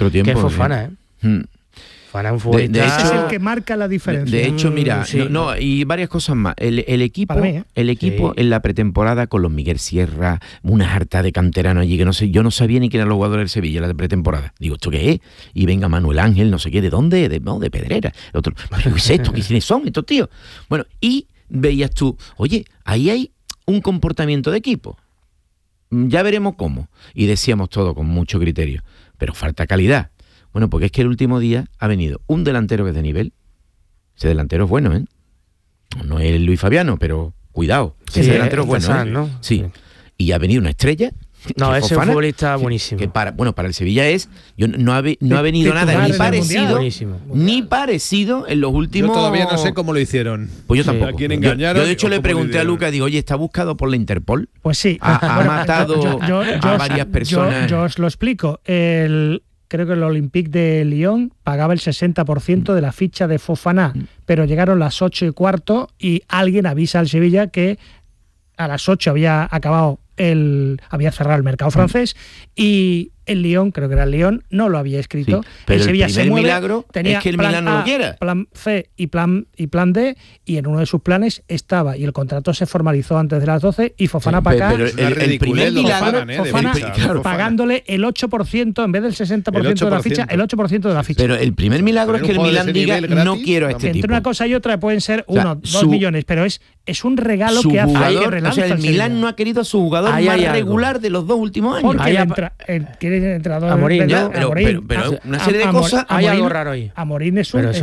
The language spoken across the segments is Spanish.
otro tiempo. Que Fofana, Fofana es un futbolista. Ese es el que marca la diferencia. De hecho, mira, y varias cosas más. El equipo, en la pretemporada con los Miguel Sierra, una harta de canterano allí que no sé, yo no sabía ni quién eran los jugadores del Sevilla la pretemporada. Digo, ¿esto qué es? Y venga Manuel Ángel, no sé qué, ¿de dónde? De Pedrera. El otro, ¿qué es esto? ¿Quiénes son estos tíos? Bueno, y veías tú, oye, ahí hay un comportamiento de equipo. Ya veremos cómo. Y decíamos todo con mucho criterio. Pero falta calidad. Bueno, porque es que el último día ha venido un delantero que es de nivel. Ese delantero es bueno, ¿eh? No es Luis Fabiano, pero cuidado. Sí, ese delantero es bueno, Fofana, ¿no? Sí. Y ha venido una estrella. No, ese Fofana, futbolista buenísimo. Que para el Sevilla no ha venido nada ni parecido en los últimos. Yo todavía no sé cómo lo hicieron. Pues yo tampoco. ¿A quién engañaron? Yo de hecho le pregunté a Lucas, digo, oye, ¿está buscado por la Interpol? Pues sí. Ha matado a varias personas. Yo os lo explico. Creo que el Olympique de Lyon pagaba el 60% de la ficha de Fofana, pero llegaron las 8:15 y alguien avisa al Sevilla que a las 8 había cerrado el mercado francés y el Lyon, creo que era el Lyon, no lo había escrito. Sí, pero el Sevilla el primer se mueve, milagro tenía es que el plan Milán no A, lo quiera. Plan C y plan D, y en uno de sus planes estaba, y el contrato se formalizó antes de las 12 y Fofana para acá. Pero el primer milagro, Fofana pagándole el 8% en vez del 60% de la ficha, el 8% de la ficha. Pero el primer milagro es que el Milán diga gratis, no quiero a este tipo. Entre una cosa y otra pueden ser 2 millones, pero es un regalo que hace jugador, que o sea, el Milán no ha querido a su jugador más regular de los 2 últimos años. Porque el entrenador Amorín, pero una serie de cosas. Hay algo raro ahí. Amorín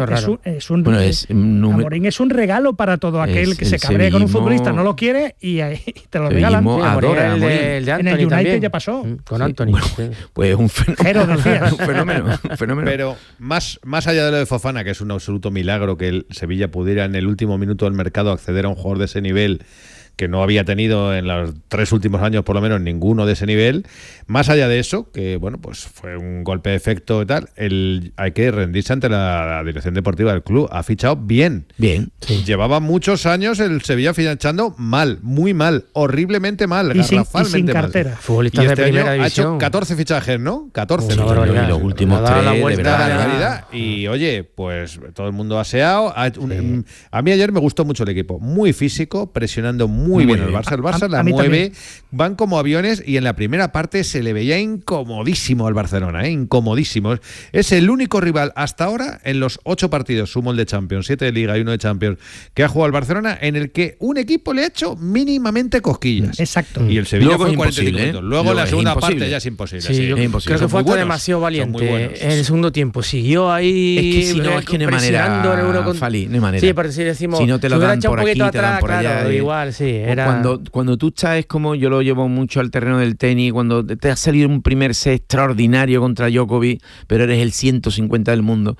Amorín es un regalo para todo aquel que se cabree con un futbolista, no lo quiere y te lo regalan. El de Anthony en el United también. ya pasó. Con Anthony. Pues un fenómeno. Pero más allá de lo de Fofana, que es un absoluto milagro que el Sevilla pudiera en el último minuto del mercado acceder a un jugador de ese nivel, que no había tenido en los 3 últimos años por lo menos ninguno de ese nivel. Más allá de eso, que bueno, pues fue un golpe de efecto y tal, hay que rendirse ante la dirección deportiva del club. Ha fichado bien. Sí. Llevaba muchos años el Sevilla fichando mal, muy mal, horriblemente mal, y garrafalmente sin cartera. Futbolistas y este de primera año división. ha hecho 14 fichajes, ¿no? 14. Y los últimos 3 de verdad. Y oye, pues todo el mundo aseado. A mí ayer me gustó mucho el equipo. Muy físico, presionando muy bien el Barça. El Barça la mueve, van como aviones, y en la primera parte se le veía incomodísimo al Barcelona, incomodísimo. Es el único rival hasta ahora en los 8 partidos, sumo el de Champions, 7 de Liga y 1 de Champions, que ha jugado el Barcelona, en el que un equipo le ha hecho mínimamente cosquillas. Exacto. Y el Sevilla Luego fue 45 minutos. Luego la segunda parte ya es imposible. Sí, yo creo que fue hasta demasiado valiente en el segundo tiempo. Siguió ahí. Es que si no, es que no hay manera, Fali, no hay manera. Sí, pero si decimos, si no te lo dan por aquí, te dan por allá. Claro, igual, sí. Cuando tú estás, es como yo lo llevo mucho al terreno del tenis, cuando te ha salido un primer set extraordinario contra Djokovic, pero eres el 150 del mundo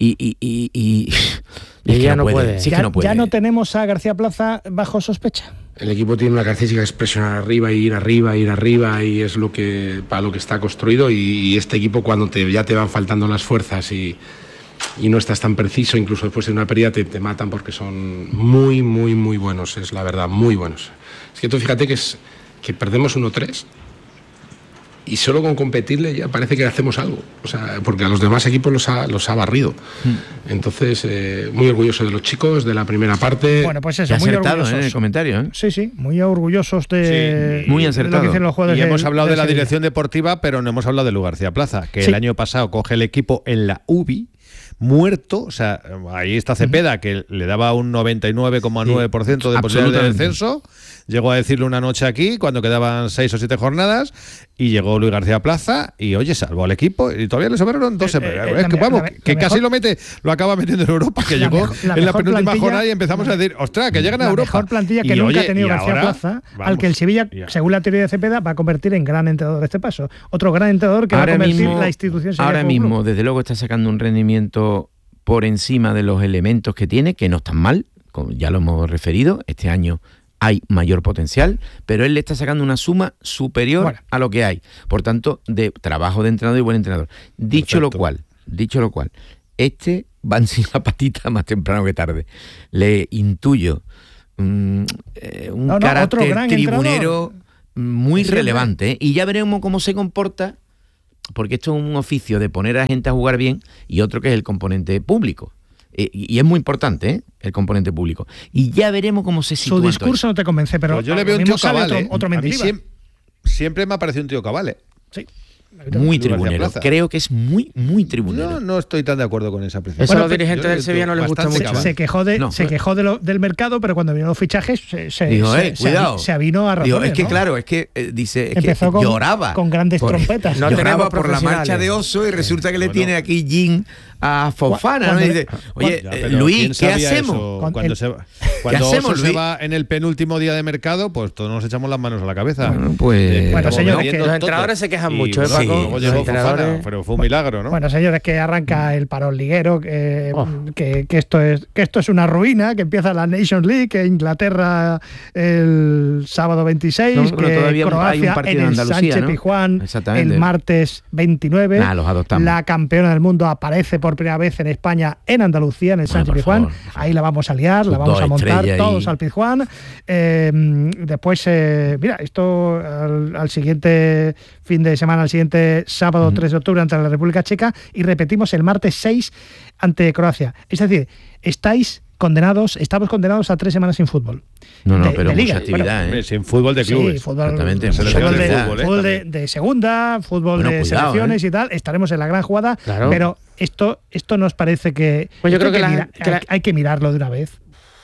y ya no puede. Ya no tenemos a García Plaza bajo sospecha. El equipo tiene una característica, es presionar arriba, ir arriba, y es para lo que está construido, y este equipo cuando ya te van faltando las fuerzas y no estás tan preciso, incluso después de una pérdida te matan, porque son muy, muy, muy buenos, es la verdad, muy buenos. Es que tú fíjate que perdemos 1-3 y solo con competirle ya parece que hacemos algo, o sea, porque a los demás equipos los ha barrido. Entonces, muy orgulloso de los chicos de la primera parte. Bueno, pues eso, muy orgullosos en el comentario, ¿eh? Sí, muy orgullosos de muy acertado. lo que dicen los jugadores. Y hemos hablado de la dirección deportiva, pero no hemos hablado de Luis García Plaza, que el año pasado coge el equipo en la UBI, muerto, o sea, ahí está Cepeda, que le daba un 99,9% de posibilidad de descenso. Llegó a decirle una noche aquí, cuando quedaban 6 o 7 jornadas, y llegó Luis García Plaza, y oye, salvó al equipo, y todavía le sobraron 2 casi lo acaba metiendo en Europa, que llegó en la penúltima jornada y empezamos a decir, ostras, que llegan a Europa. La mejor plantilla que nunca ha tenido García Plaza, al que el Sevilla, según la teoría de Cepeda, va a convertir en gran entrenador de este paso. Otro gran entrenador que va a convertir la institución Sevilla. Ahora mismo, desde luego, está sacando un rendimiento por encima de los elementos que tiene, que no están mal, como ya lo hemos referido. Este año hay mayor potencial, pero él le está sacando una suma superior a lo que hay. Por tanto, de trabajo de entrenador y buen entrenador. Dicho lo cual, este va sin la patita más temprano que tarde. Le intuyo un carácter tribunero muy relevante, y ya veremos cómo se comporta porque esto es un oficio de poner a gente a jugar bien y otro que es el componente público. Y es muy importante, el componente público. Y ya veremos cómo se sitúa. Su discurso no te convence, pero pues yo le veo un tío cabal. Otro siempre me ha parecido un tío cabal. Sí. Muy tribunero. Creo que es muy, muy tribunero. No estoy tan de acuerdo con esa apreciación. Eso a los dirigentes del Sevilla no les gusta mucho. Se quejó del mercado, pero cuando vino los fichajes dijo, cuidado. Se avino a razones, es que ¿no? claro, es que dice, empezó que lloraba. Con grandes trompetas. No lloraba por la marcha de Oso y resulta que le tiene aquí Jin a Fofana, ¿no? Y dice, oye, Luis, ¿qué hacemos? Cuando Oso se va en el penúltimo día de mercado, pues todos nos echamos las manos a la cabeza. Bueno, señores, los entrenadores se quejan mucho, Paco? Luego llegó Fofana, pero fue un milagro, ¿no? Bueno, señores, que arranca el parón liguero, que esto es una ruina, que empieza la Nations League, que Inglaterra el sábado 26, que Croacia en el Sánchez Pizjuán el martes 29. La campeona del mundo aparece por primera vez en España en Andalucía, en el Sánchez Pizjuán. Ahí la vamos a liar, la vamos a montar todos al Pizjuán. Después, mira, esto al siguiente fin de semana, al siguiente sábado 3 de octubre ante la República Checa, y repetimos el martes 6 ante Croacia. Es decir, estamos condenados a 3 semanas sin fútbol. Pero liga. Mucha actividad, sin fútbol de clubes. Sí, fútbol, exactamente. Fútbol de segunda, fútbol de selecciones y tal. Estaremos en la gran jugada, pero esto nos parece que, pues yo creo que hay que mirarlo de una vez.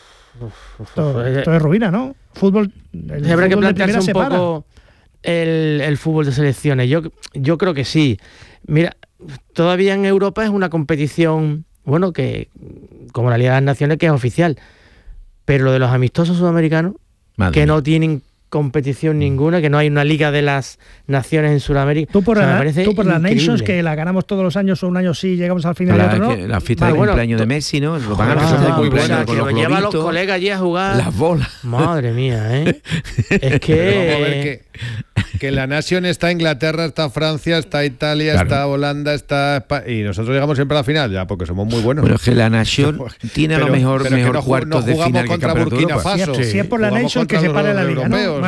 Esto es ruina, ¿no? Fútbol. Habrá que plantearse un poco el fútbol de selecciones. Yo creo que sí. Mira, todavía en Europa es una competición, bueno, que como la Liga de las Naciones, que es oficial. Pero lo de los amistosos sudamericanos, no tienen competición ninguna, que no hay una Liga de las Naciones en Sudamérica. Tú por la Nations, que la ganamos todos los años, o un año sí, llegamos al final y otro no. La fiesta de cumpleaños de Messi, ¿no? Lo van a fiesta muy buena, que lo lleva a los colegas allí a jugar. Las bolas. Madre mía, ¿eh? Es que... Vamos a ver que la Nación está Inglaterra, está Francia, está Italia, está Holanda, está España, y nosotros llegamos siempre a la final, ya, porque somos muy buenos. Pero es que la Nación tiene a lo mejor cuartos de final contra Burkina Faso. Si es por la Nation, que se pare la Liga, ¿no?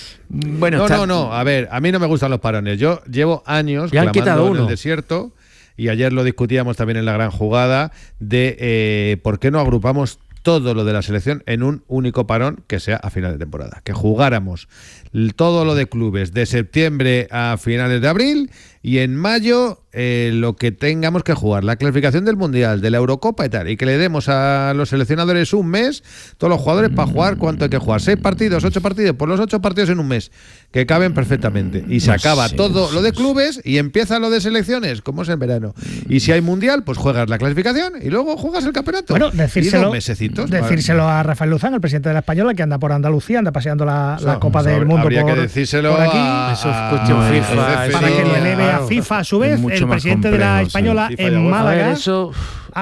No, a ver, a mí no me gustan los parones. Yo llevo años clamando en el desierto, y ayer lo discutíamos también en la gran jugada, de por qué no agrupamos todo lo de la selección en un único parón que sea a final de temporada. Que jugáramos todo lo de clubes de septiembre a finales de abril, y en mayo lo que tengamos que jugar, la clasificación del Mundial, de la Eurocopa y tal, y que le demos a los seleccionadores un mes, todos los jugadores para jugar cuánto hay que jugar, 6 partidos, 8 partidos, pues los 8 partidos en un mes, que caben perfectamente, y se acaba todo lo de clubes y empieza lo de selecciones, como es en verano, y si hay Mundial, pues juegas la clasificación y luego juegas el campeonato. Bueno, decírselo a Rafael Luzán, el presidente de la Española, que anda por Andalucía, anda paseando la Copa del Mundo habría que decírselo por aquí. Eso es cuestión FIFA. Para que le eleve a FIFA a su vez, el presidente de la Española en Málaga. Eso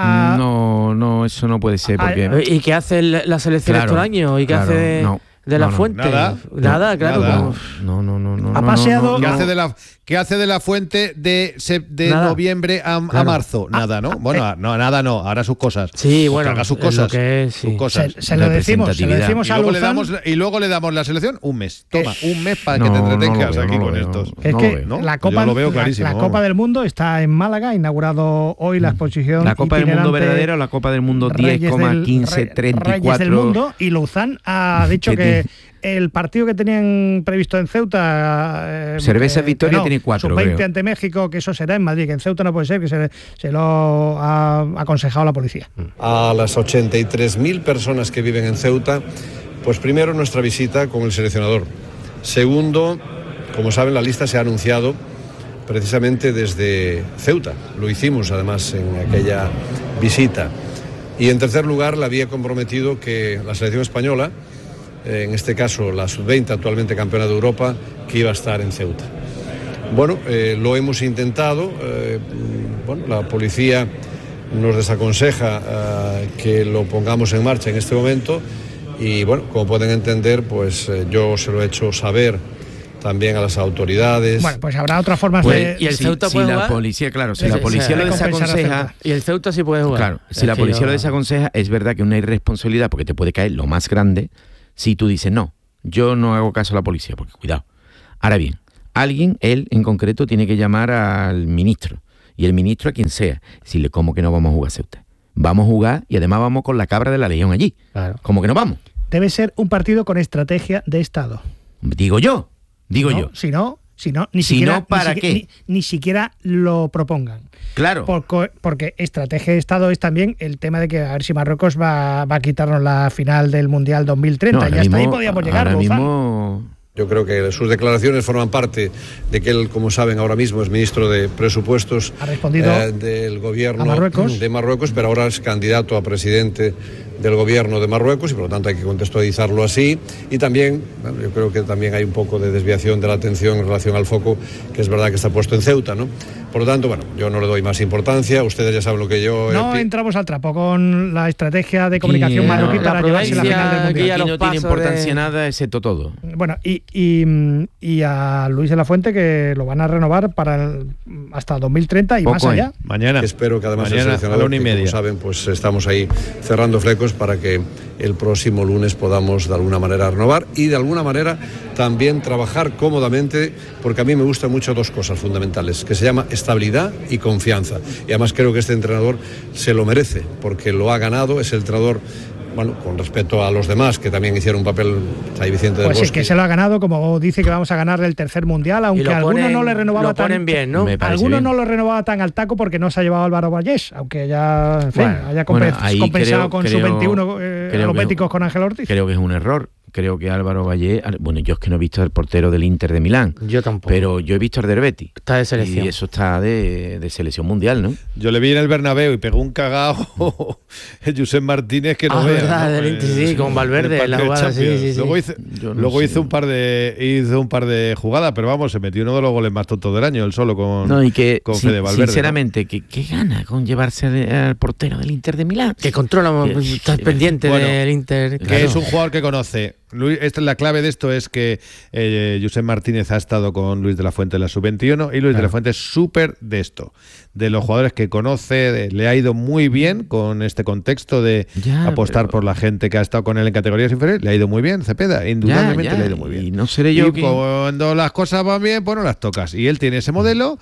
no puede ser, porque... ¿Y qué hace la selección estos años? ¿Y qué hace de la Fuente? Nada, claro. No. Ha paseado. ¿Qué hace de la Fuente de noviembre a marzo? Nada, ¿no? Bueno, nada no, hará sus cosas. Sí, bueno, haga sus cosas. Sus cosas. Se lo decimos a Luzán. Y luego le damos la selección un mes. Toma, un mes para que te entretengas aquí con estos. Es que la Copa del Mundo está en Málaga, inaugurado hoy la exposición. La Copa del Mundo verdadera o la Copa del Mundo 10,1534. Reyes del Mundo, y Luzán ha dicho que el partido que tenían previsto en Ceuta, Cerveza Victoria tiene 4, sub-20 ante México, que eso será en Madrid, que en Ceuta no puede ser, que se lo ha aconsejado la policía. A las 83.000 personas que viven en Ceuta, pues primero nuestra visita con el seleccionador. Segundo, como saben, la lista se ha anunciado precisamente desde Ceuta. Lo hicimos además en aquella visita. Y en tercer lugar, le había comprometido que la selección española, en este caso la sub-20, actualmente campeona de Europa, que iba a estar en Ceuta. Bueno, lo hemos intentado. La policía nos desaconseja que lo pongamos en marcha en este momento, y bueno, como pueden entender, pues yo se lo he hecho saber también a las autoridades. Bueno, pues habrá otras formas de... ¿Y el Ceuta puede jugar? La policía, claro, si la policía lo desaconseja... Y el Ceuta sí puede jugar. Claro, si la policía lo desaconseja, es verdad que una irresponsabilidad, porque te puede caer lo más grande si tú dices, no, yo no hago caso a la policía, porque cuidado. Ahora bien, alguien, él en concreto, tiene que llamar al ministro, y el ministro a quien sea, decirle, ¿cómo que no vamos a jugar Ceuta? Vamos a jugar y además vamos con la cabra de la Legión allí. Claro. ¿Cómo que no vamos? Debe ser un partido con estrategia de Estado. Digo yo. Si no, ni siquiera lo propongan. Claro. Porque estrategia de Estado es también el tema de que a ver si Marruecos va a quitarnos la final del Mundial 2030. Y hasta ahí podíamos llegar. Ahora mismo... Yo creo que sus declaraciones forman parte de que él, como saben, ahora mismo es ministro de Presupuestos del gobierno de Marruecos, pero ahora es candidato a presidente del gobierno de Marruecos y por lo tanto hay que contextualizarlo así. Y también, bueno, yo creo que también hay un poco de desviación de la atención en relación al foco, que es verdad que está puesto en Ceuta, ¿no? Por lo tanto, bueno, yo no le doy más importancia, ustedes ya saben lo que yo... No entramos al trapo con la estrategia de comunicación marroquí para llevarse la final del Mundial. Aquí no tiene importancia nada, excepto todo. Bueno, y a Luis de la Fuente, que lo van a renovar hasta 2030 y más allá. Mañana. Espero que además mañana, el seleccionador, que, como saben, pues estamos ahí cerrando flecos para que el próximo lunes podamos de alguna manera renovar y de alguna manera también trabajar cómodamente, porque a mí me gustan mucho dos cosas fundamentales, que se llama estabilidad y confianza. Y además creo que este entrenador se lo merece, porque lo ha ganado, es el entrenador... Bueno, con respecto a los demás, que también hicieron un papel, ahí Vicente del Bosque. Pues sí, que se lo ha ganado, como dice que vamos a ganar el tercer mundial, aunque alguno no le renovaba tan bien, ¿no? Alguno no lo renovaba tan al taco porque no se ha llevado Álvaro Vallés, aunque ya haya compensado con su 21 los béticos con Ángel Ortiz. Creo que es un error. Creo que Álvaro Vallés, bueno, yo es que no he visto al portero del Inter de Milán. Yo tampoco. Pero yo he visto al del Betis. Está de selección. Y eso está de selección mundial, ¿no? Yo le vi en el Bernabéu y pegó un cagao el Josep Martínez que no vea. Verdad, del Inter, sí, con Valverde en la jugada, sí. Luego hizo un par de jugadas, pero vamos, se metió uno de los goles más tontos del año, él solo con Fede Valverde. Sinceramente, ¿qué gana con llevarse al portero del Inter de Milán? Que controla, está pendiente del Inter. Que es un jugador que conoce. La clave de esto es que Josep Martínez ha estado con Luis de la Fuente en la sub-21 y Luis de la Fuente es súper de esto, de los jugadores que conoce, le ha ido muy bien con este contexto de apostar por la gente que ha estado con él en categorías inferiores, le ha ido muy bien, Cepeda, indudablemente le ha ido muy bien. Y no seré yo cuando las cosas van bien, pues no las tocas. Y él tiene ese modelo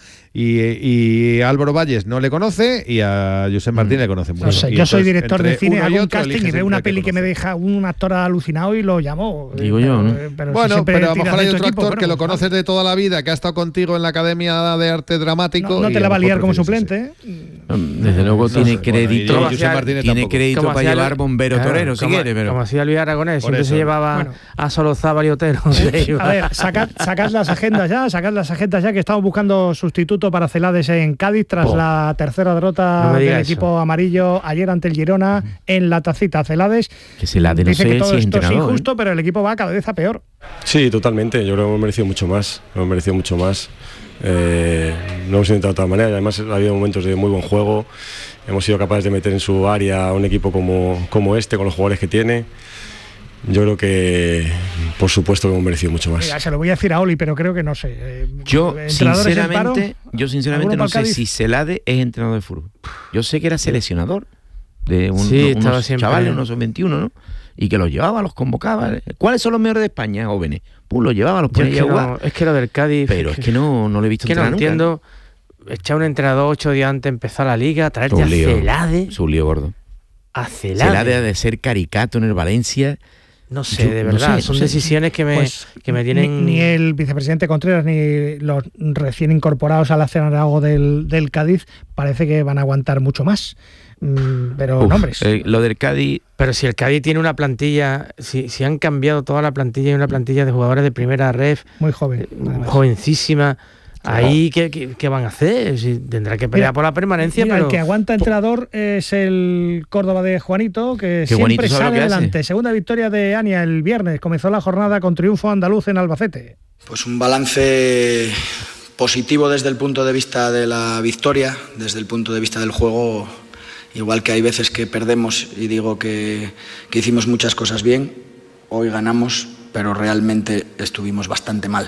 y Álvaro Valles no le conoce y a Josep Martínez le conoce mucho. No sé, yo soy director de cine, hago un casting y veo una peli que me deja un actor alucinado y lo llamo. Digo yo, ¿no? Pero a lo mejor hay otro actor que lo conoces de toda la vida, que ha estado contigo en la Academia de Arte Dramático. No te la va a liar como suplente. Desde luego tiene crédito. Tiene crédito para llevar bombero torero, si quiere. Pero como hacía Luis Aragonés, siempre se llevaba a Solozábal y Otero. A ver, sacad las agendas ya, que estamos buscando sustituto para Celades en Cádiz tras la tercera derrota del equipo amarillo ayer ante el Girona en la Tacita. Celades que Celades dice que todo si es esto es injusto, pero el equipo va cada vez a peor. Sí, totalmente. Yo creo que hemos merecido mucho más. No hemos intentado de otra manera. Además, ha habido momentos de muy buen juego. Hemos sido capaces de meter en su área a un equipo como este, con los jugadores que tiene. Yo creo que, por supuesto, que hemos merecido mucho más. Mira, se lo voy a decir a Oli, pero creo que no sé. Yo sinceramente no sé si Celades es entrenador de fútbol. Yo sé que era seleccionador de unos chavales, unos 21, ¿no? Y que los llevaba, los convocaba. ¿Cuáles son los mejores de España, jóvenes? Pues los llevaba, los ponía a jugar. Es que lo del Cádiz... Pero es que no lo he visto entrenar nunca. Entiendo, echar un entrenador 8 días antes de empezar la liga, traerte a Celades. Su lío gordo. A Celades. Celades de ser caricato en el Valencia. No sé, de verdad, son decisiones que me tienen... Ni el vicepresidente Contreras ni los recién incorporados al accionariado del Cádiz parece que van a aguantar mucho más. Pero nombres. Lo del Cádiz... Pero si el Cádiz tiene una plantilla, si han cambiado toda la plantilla, hay una plantilla de jugadores de primera ref... Muy joven. Jovencísima. Ahí, ¿qué van a hacer? Si tendrá que pelear por la permanencia, pero... El que aguanta entrenador es el Córdoba de Juanito, que siempre sale adelante. Segunda victoria de Ania el viernes. Comenzó la jornada con triunfo andaluz en Albacete. Pues un balance positivo desde el punto de vista de la victoria, desde el punto de vista del juego. Igual que hay veces que perdemos y digo que hicimos muchas cosas bien, hoy ganamos, pero realmente estuvimos bastante mal.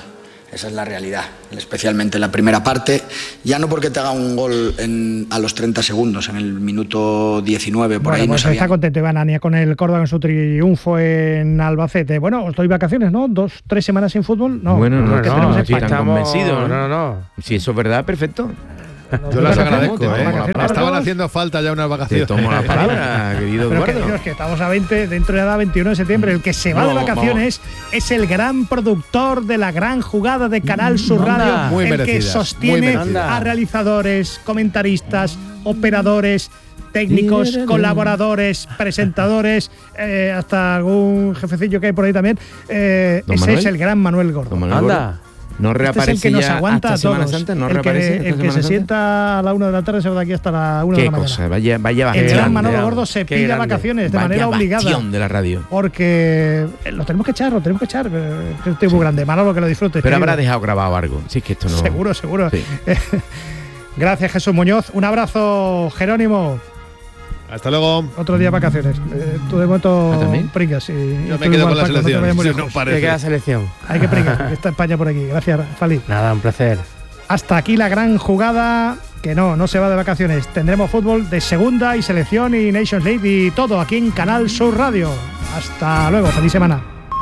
Esa es la realidad, especialmente en la primera parte, ya no porque te haga un gol a los 30 segundos, en el minuto 19, por ahí no sabía. Está contento Iván Ania con el Córdoba en su triunfo en Albacete. Bueno, os doy vacaciones, ¿no? 2-3 semanas sin fútbol. No, estamos convencidos. No. Si eso es verdad, perfecto. Yo las agradezco, estaban haciendo falta ya unas vacaciones. Te tomo la palabra, querido Eduardo. Es que estamos a 20, dentro de la 21 de septiembre. El que se va de vacaciones es el gran productor de la gran jugada de Canal Sur Radio, el que sostiene a realizadores, comentaristas, operadores, técnicos, colaboradores, presentadores, hasta algún jefecillo que hay por ahí también. Ese es el gran Manuel Gordo. Anda. No reaparece, este es el que nos aguanta a todos. Santa, no el que se sienta a la 1 de la tarde se va de aquí hasta la 1 de la mañana. Qué cosa, vaya el gran Manolo Gordo se pide vacaciones de manera obligada. De la radio. Porque lo tenemos que echar. Estoy muy grande. Manolo, que lo disfrutes. Pero habrá dejado grabado algo. Sí, es que esto no. Seguro. Sí. Gracias, Jesús Muñoz. Un abrazo, Jerónimo. Hasta luego. Otro día vacaciones. Tú de momento pringas. Yo me quedo con la selección. Hay que la selección. Hay que pringar. Está España por aquí. Gracias, Fali. Nada, un placer. Hasta aquí la gran jugada. Que no se va de vacaciones. Tendremos fútbol de segunda y selección y Nations League y todo aquí en Canal Sur Radio. Hasta luego. Feliz semana.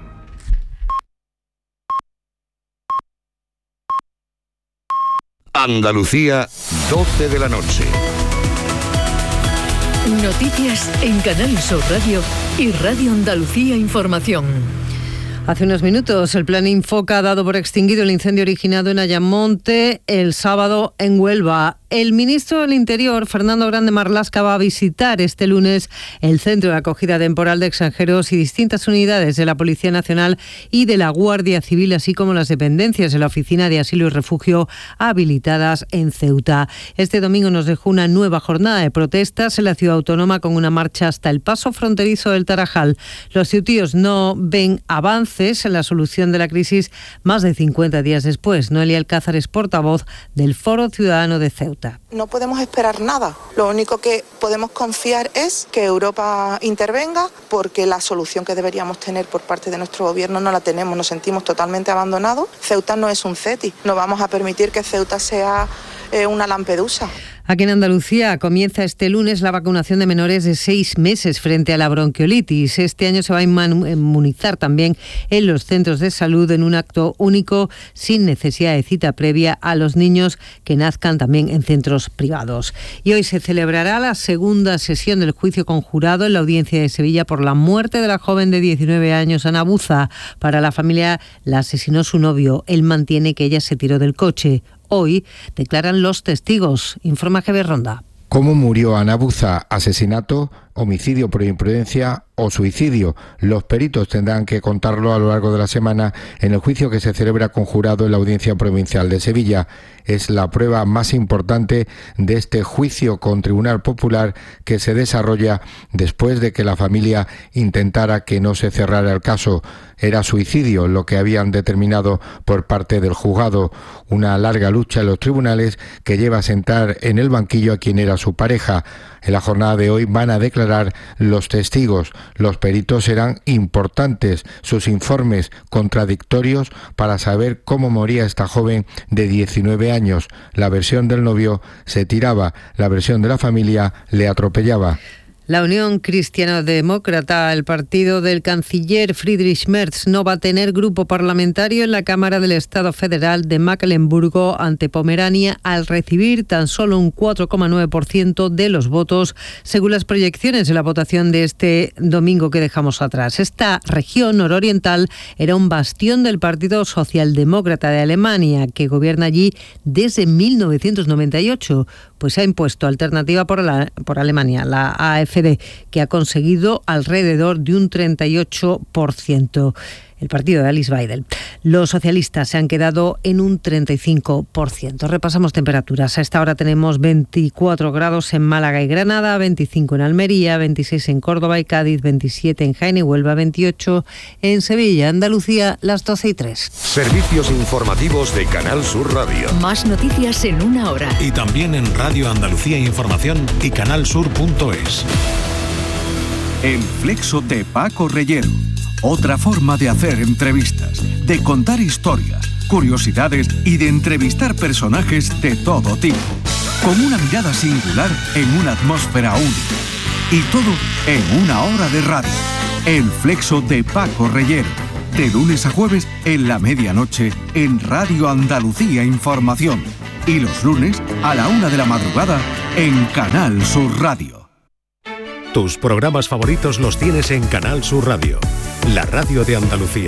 Andalucía, 12 de la noche. Noticias en Canal Sur Radio y Radio Andalucía Información. Hace unos minutos el Plan Infoca ha dado por extinguido el incendio originado en Ayamonte el sábado en Huelva. El ministro del Interior, Fernando Grande Marlaska, va a visitar este lunes el Centro de Acogida Temporal de Extranjeros y distintas unidades de la Policía Nacional y de la Guardia Civil, así como las dependencias de la Oficina de Asilo y Refugio habilitadas en Ceuta. Este domingo nos dejó una nueva jornada de protestas en la ciudad autónoma con una marcha hasta el paso fronterizo del Tarajal. Los ceutíos no ven avances en la solución de la crisis más de 50 días después. Noelia Alcázar es portavoz del Foro Ciudadano de Ceuta. No podemos esperar nada. Lo único que podemos confiar es que Europa intervenga, porque la solución que deberíamos tener por parte de nuestro gobierno no la tenemos. Nos sentimos totalmente abandonados. Ceuta no es un CETI. No vamos a permitir que Ceuta sea una Lampedusa. Aquí en Andalucía comienza este lunes la vacunación de menores de 6 meses frente a la bronquiolitis. Este año se va a inmunizar también en los centros de salud en un acto único sin necesidad de cita previa a los niños que nazcan también en centros privados. Y hoy se celebrará la segunda sesión del juicio conjurado en la audiencia de Sevilla por la muerte de la joven de 19 años, Ana Buza. Para la familia la asesinó su novio. Él mantiene que ella se tiró del coche. Hoy declaran los testigos. Informa Javier Ronda. ¿Cómo murió Ana Buza? ¿Asesinato, homicidio por imprudencia o suicidio? Los peritos tendrán que contarlo a lo largo de la semana en el juicio que se celebra conjurado en la Audiencia Provincial de Sevilla. Es la prueba más importante de este juicio con Tribunal Popular que se desarrolla después de que la familia intentara que no se cerrara el caso. Era suicidio lo que habían determinado por parte del juzgado. Una larga lucha en los tribunales que lleva a sentar en el banquillo a quien era su pareja. En la jornada de hoy van a declarar los testigos. Los peritos serán importantes, sus informes contradictorios para saber cómo moría esta joven de 19 años. La versión del novio se tiraba, la versión de la familia le atropellaba. La Unión Cristiano-Demócrata, el partido del canciller Friedrich Merz, no va a tener grupo parlamentario en la Cámara del Estado Federal de Mecklemburgo ante Pomerania al recibir tan solo un 4,9% de los votos, según las proyecciones de la votación de este domingo que dejamos atrás. Esta región nororiental era un bastión del Partido Socialdemócrata de Alemania, que gobierna allí desde 1998, pues se ha impuesto Alternativa por Alemania, la AfD, que ha conseguido alrededor de un 38%. El partido de Alice Weidel. Los socialistas se han quedado en un 35%. Repasamos temperaturas. A esta hora tenemos 24 grados en Málaga y Granada, 25 en Almería, 26 en Córdoba y Cádiz, 27 en Jaén y Huelva, 28 en Sevilla. Andalucía, las 12:03. Servicios informativos de Canal Sur Radio. Más noticias en una hora. Y también en Radio Andalucía Información y canalsur.es. El Flexo de Paco Reyero. Otra forma de hacer entrevistas, de contar historias, curiosidades y de entrevistar personajes de todo tipo, con una mirada singular en una atmósfera única. Y todo en una hora de radio. El Flexo de Paco Reyero. De lunes a jueves en la medianoche en Radio Andalucía Información. Y los lunes a la 1 de la madrugada en Canal Sur Radio. Tus programas favoritos los tienes en Canal Sur Radio, la radio de Andalucía.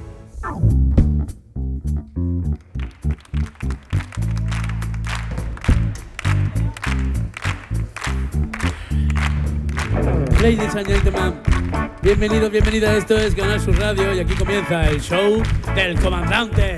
Ladies and gentlemen, bienvenidos, bienvenidas. Esto es Canal Sur Radio y aquí comienza el show del comandante.